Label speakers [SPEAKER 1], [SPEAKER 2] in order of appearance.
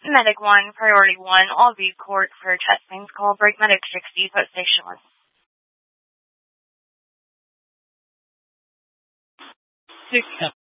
[SPEAKER 1] Medic 1, Priority 1, all view court for chest pains. Call break Medic 60, post station 1.
[SPEAKER 2] 6